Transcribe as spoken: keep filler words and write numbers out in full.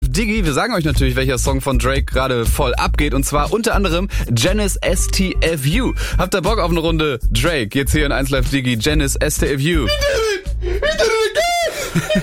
Diggy. Wir sagen euch natürlich, welcher Song von Drake gerade voll abgeht. Und zwar unter anderem Janice S T F U. Habt ihr Bock auf eine Runde Drake? Jetzt hier in eins Live Diggy. Janice S T F U.